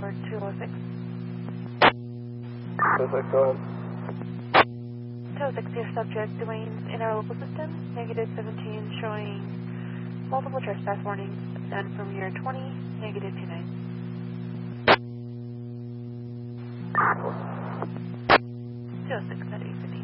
number 206. 206, go ahead. 206, your subject, Dwayne, in our local system, negative 17, showing multiple trespass warnings, none from year 20, negative 29. 206 at 8:50.